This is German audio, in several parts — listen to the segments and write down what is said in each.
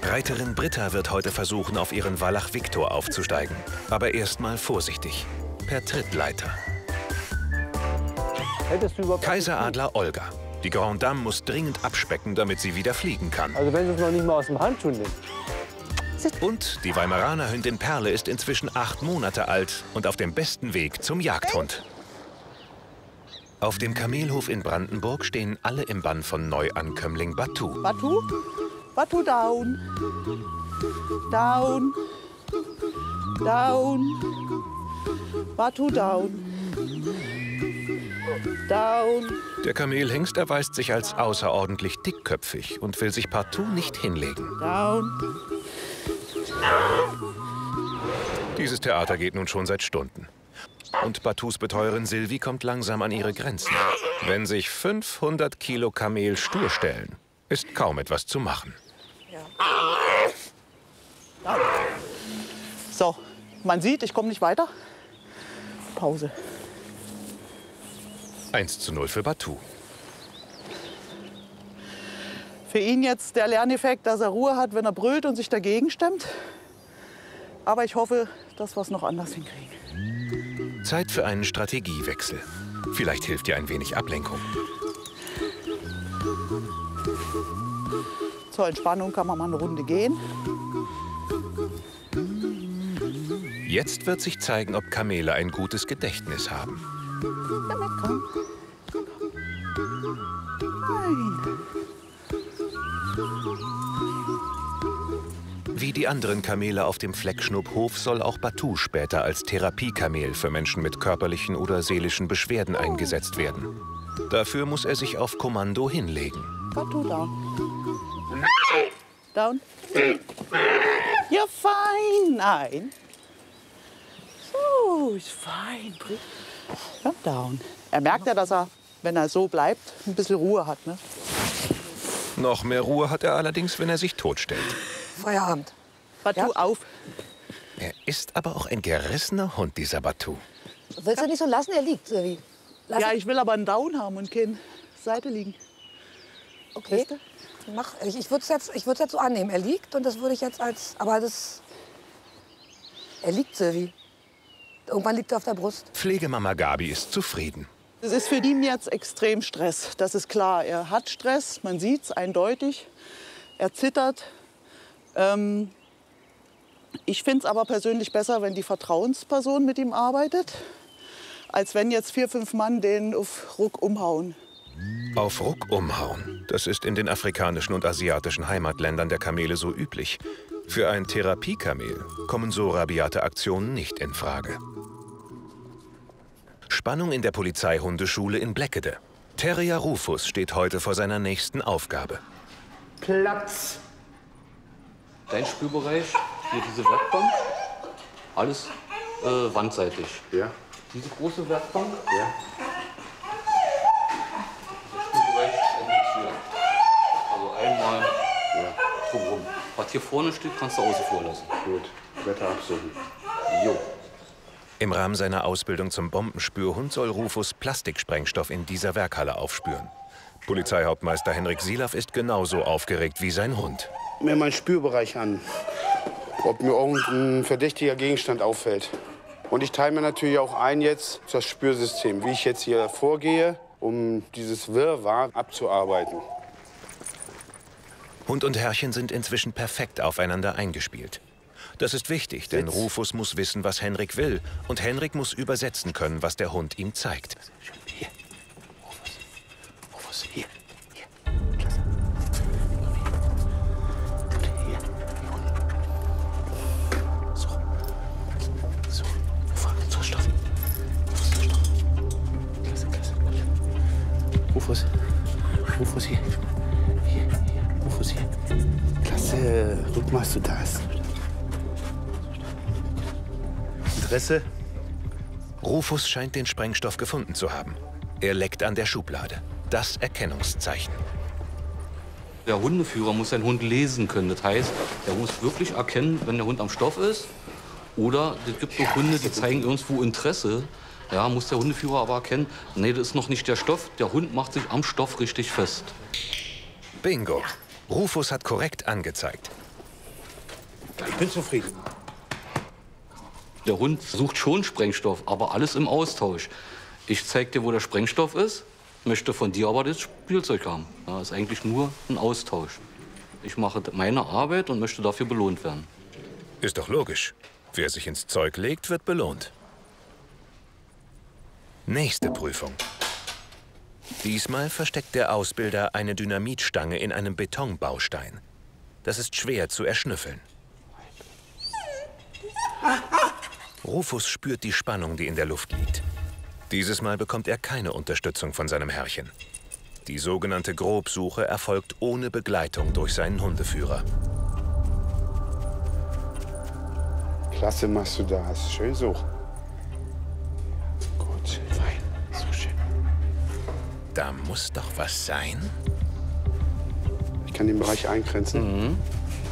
Reiterin Britta wird heute versuchen, auf ihren Wallach Viktor aufzusteigen. Aber erstmal vorsichtig, per Trittleiter. Kaiseradler Olga. Die Grande Dame muss dringend abspecken, damit sie wieder fliegen kann. Also wenn sie es noch nicht mal aus dem Handschuh nimmt. Und die Weimaraner Hündin Perle ist inzwischen 8 Monate alt und auf dem besten Weg zum Jagdhund. Auf dem Kamelhof in Brandenburg stehen alle im Bann von Neuankömmling Batu. Batu? Batu down. Down. Down. Batu down. Down. Der Kamelhengst erweist sich als außerordentlich dickköpfig und will sich partout nicht hinlegen. Down. Dieses Theater geht nun schon seit Stunden. Und Batus Betreuerin Silvi kommt langsam an ihre Grenzen. Wenn sich 500 Kilo Kamel stur stellen, ist kaum etwas zu machen. Ja. So, man sieht, ich komme nicht weiter. Pause. 1:0 für Batu. Für ihn jetzt der Lerneffekt, dass er Ruhe hat, wenn er brüllt und sich dagegen stemmt. Aber ich hoffe, dass wir es noch anders hinkriegen. Zeit für einen Strategiewechsel. Vielleicht hilft dir ein wenig Ablenkung. Zur Entspannung kann man mal eine Runde gehen. Jetzt wird sich zeigen, ob Kamele ein gutes Gedächtnis haben. Damit, komm. Nein. Wie die anderen Kamele auf dem Fleckschnupphof soll auch Batu später als Therapiekamel für Menschen mit körperlichen oder seelischen Beschwerden eingesetzt werden. Dafür muss er sich auf Kommando hinlegen. Batu down. Down. You're fine. Nein. So, ist fein. Komm down. Er merkt ja, dass er, wenn er so bleibt, ein bisschen Ruhe hat. Ne? Noch mehr Ruhe hat er allerdings, wenn er sich totstellt. Feierabend. Batu, ja? Auf. Er ist aber auch ein gerissener Hund, dieser Batu. Willst du nicht so lassen? Er liegt. Wie? Ja, ich will aber einen Down haben und keine Seite liegen. Okay. Weißt du? Ich würde es jetzt so annehmen. Er liegt und das würde ich jetzt als... Aber das... Er liegt, Silvi. Irgendwann liegt er auf der Brust. Pflegemama Gabi ist zufrieden. Es ist für ihn jetzt extrem Stress, das ist klar. Er hat Stress, man sieht es eindeutig. Er zittert. Ich finde es aber persönlich besser, wenn die Vertrauensperson mit ihm arbeitet, als wenn jetzt 4, 5 Mann den auf Ruck umhauen. Auf Ruck umhauen, das ist in den afrikanischen und asiatischen Heimatländern der Kamele so üblich. Für ein Therapiekamel kommen so rabiate Aktionen nicht in Frage. Spannung in der Polizeihundeschule in Bleckede. Terrier Rufus steht heute vor seiner nächsten Aufgabe. Platz! Dein Spürbereich, hier diese Werkbank, alles wandseitig. Ja. Diese große Werkbank. Ja. Der Spürbereich endet hier. Also einmal drumherum. Was hier vorne steht, kannst du außen vor lassen. Gut. Wetter absuchen. Jo. Im Rahmen seiner Ausbildung zum Bombenspürhund soll Rufus Plastiksprengstoff in dieser Werkhalle aufspüren. Polizeihauptmeister Henrik Silaff ist genauso aufgeregt wie sein Hund. Mir meinen Spürbereich an, ob mir irgendein verdächtiger Gegenstand auffällt. Und ich teile mir natürlich auch ein jetzt das Spürsystem, wie ich jetzt hier vorgehe, um dieses Wirrwarr abzuarbeiten. Hund und Herrchen sind inzwischen perfekt aufeinander eingespielt. Das ist wichtig, denn Rufus muss wissen, was Henrik will. Und Henrik muss übersetzen können, was der Hund ihm zeigt. Hier. Rufus, hier. Klasse. Hier. So. So, Stoff. Klasse. Rufus. Rufus, hier. Hier. Rufus, hier. Klasse. Guck mal, was du da hast. Interesse? Rufus scheint den Sprengstoff gefunden zu haben. Er leckt an der Schublade. Das Erkennungszeichen. Der Hundeführer muss seinen Hund lesen können. Das heißt, er muss wirklich erkennen, wenn der Hund am Stoff ist. Oder es gibt auch Hunde, die zeigen irgendwo Interesse. Ja, muss der Hundeführer aber erkennen, nee, das ist noch nicht der Stoff. Der Hund macht sich am Stoff richtig fest. Bingo. Rufus hat korrekt angezeigt. Ich bin zufrieden. Der Hund sucht schon Sprengstoff, aber alles im Austausch. Ich zeig dir, wo der Sprengstoff ist, möchte von dir aber das Spielzeug haben. Ja, ist eigentlich nur ein Austausch. Ich mache meine Arbeit und möchte dafür belohnt werden. Ist doch logisch. Wer sich ins Zeug legt, wird belohnt. Nächste Prüfung. Diesmal versteckt der Ausbilder eine Dynamitstange in einem Betonbaustein. Das ist schwer zu erschnüffeln. Rufus spürt die Spannung, die in der Luft liegt. Dieses Mal bekommt er keine Unterstützung von seinem Herrchen. Die sogenannte Grobsuche erfolgt ohne Begleitung durch seinen Hundeführer. Klasse machst du da, hast schön so. Gut, fein, so schön. Da muss doch was sein. Ich kann den Bereich eingrenzen. Mhm.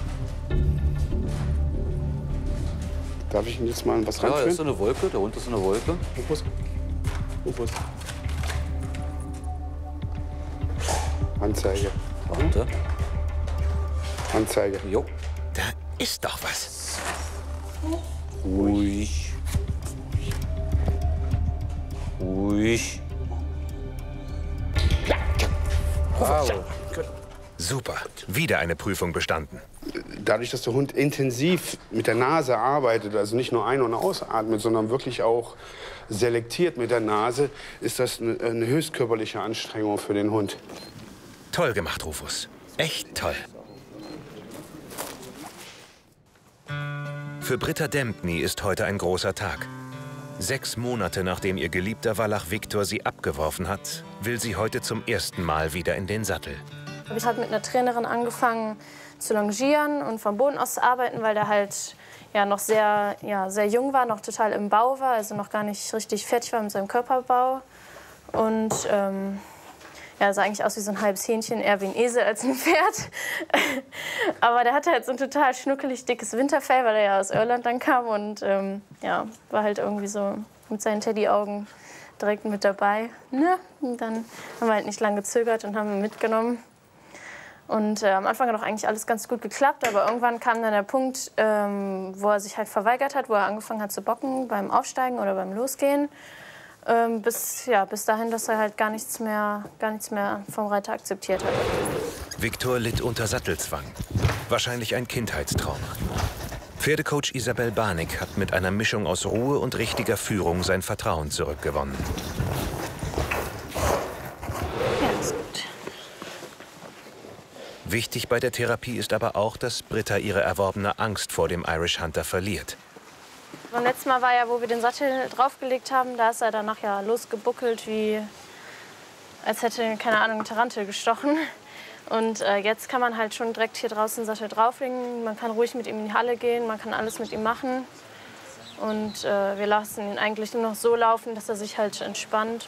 Darf ich ihn jetzt mal was Ja, er ist ranführen? eine Wolke, der Hund ist eine Wolke. Rufus. Rufus. Anzeige. Warte. Anzeige. Jo. Da ist doch was. Ruhig. Ruhig. Bravo. Super. Wieder eine Prüfung bestanden. Dadurch, dass der Hund intensiv mit der Nase arbeitet, also nicht nur ein- und ausatmet, sondern wirklich auch selektiert mit der Nase, ist das eine höchst körperliche Anstrengung für den Hund. Toll gemacht, Rufus. Echt toll. Für Britta Dempney ist heute ein großer Tag. 6 Monate nachdem ihr geliebter Wallach Viktor sie abgeworfen hat, will sie heute zum ersten Mal wieder in den Sattel. Ich habe mit einer Trainerin angefangen zu longieren und vom Boden aus zu arbeiten, weil der halt noch sehr jung war, noch total im Bau war, also noch gar nicht richtig fertig war mit seinem Körperbau. Und sah eigentlich aus wie so ein halbes Hähnchen, eher wie ein Esel als ein Pferd. Aber der hatte halt so ein total schnuckelig dickes Winterfell, weil er ja aus Irland dann kam und war halt irgendwie so mit seinen Teddyaugen direkt mit dabei. Ja, und dann haben wir halt nicht lange gezögert und haben ihn mitgenommen. Und am Anfang hat auch eigentlich alles ganz gut geklappt, aber irgendwann kam dann der Punkt, wo er sich halt verweigert hat, wo er angefangen hat zu bocken beim Aufsteigen oder beim Losgehen. Bis dahin, dass er halt gar nichts mehr vom Reiter akzeptiert hat. Viktor litt unter Sattelzwang. Wahrscheinlich ein Kindheitstrauma. Pferdecoach Isabel Barnick hat mit einer Mischung aus Ruhe und richtiger Führung sein Vertrauen zurückgewonnen. Ja, ist gut. Wichtig bei der Therapie ist aber auch, dass Britta ihre erworbene Angst vor dem Irish Hunter verliert. Beim letzten Mal war ja, wo wir den Sattel draufgelegt haben, da ist er danach ja losgebuckelt, wie als hätte, keine Ahnung, ein Tarantel gestochen. Und jetzt kann man halt schon direkt hier draußen den Sattel drauflegen. Man kann ruhig mit ihm in die Halle gehen, man kann alles mit ihm machen. Und wir lassen ihn eigentlich nur noch so laufen, dass er sich halt entspannt.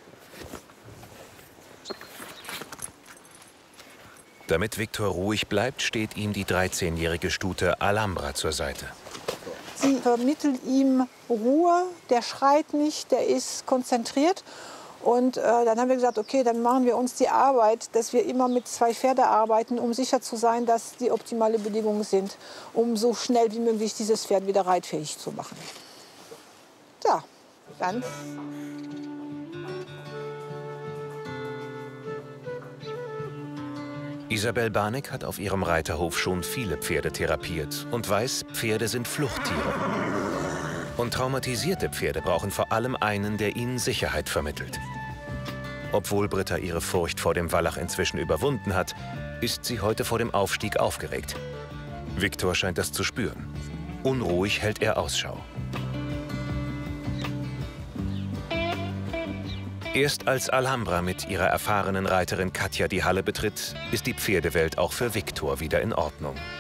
Damit Viktor ruhig bleibt, steht ihm die 13-jährige Stute Alhambra zur Seite. Sie vermittelt ihm Ruhe, der schreit nicht, der ist konzentriert. Und dann haben wir gesagt, okay, dann machen wir uns die Arbeit, dass wir immer mit 2 Pferden arbeiten, um sicher zu sein, dass die optimale Bedingungen sind, um so schnell wie möglich dieses Pferd wieder reitfähig zu machen. Ja, dann. Isabel Barnick hat auf ihrem Reiterhof schon viele Pferde therapiert und weiß, Pferde sind Fluchttiere. Und traumatisierte Pferde brauchen vor allem einen, der ihnen Sicherheit vermittelt. Obwohl Britta ihre Furcht vor dem Wallach inzwischen überwunden hat, ist sie heute vor dem Aufstieg aufgeregt. Viktor scheint das zu spüren. Unruhig hält er Ausschau. Erst als Alhambra mit ihrer erfahrenen Reiterin Katja die Halle betritt, ist die Pferdewelt auch für Viktor wieder in Ordnung.